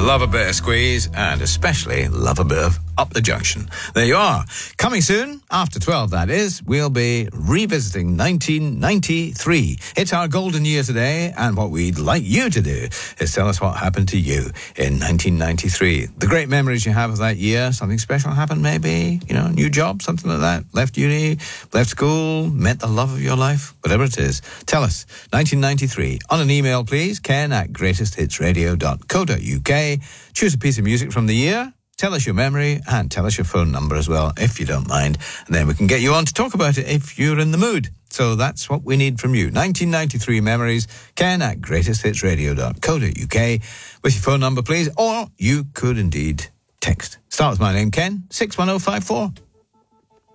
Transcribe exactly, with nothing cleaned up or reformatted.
Love a bit of Squeeze, and especially love a bit of Up the Junction. There you are. Coming soon, after twelve that is, we'll be revisiting nineteen ninety-three. It's our golden year today, and what we'd like you to do is tell us what happened to you in nineteen ninety-three. The great memories you have of that year. Something special happened maybe, you know, new job, something like that. Left uni, left school, met the love of your life, whatever it is. Tell us, nineteen ninety-three. On an email, please, ken at greatest hits radio dot co dot uk. Choose a piece of music from the year, tell us your memory, and tell us your phone number as well, if you don't mind. And then we can get you on to talk about it if you're in the mood. So that's what we need from you. nineteen ninety-three memories, ken at greatest hits radio dot co dot uk. With your phone number, please. Or you could indeed text. Start with my name, Ken, six one oh five four.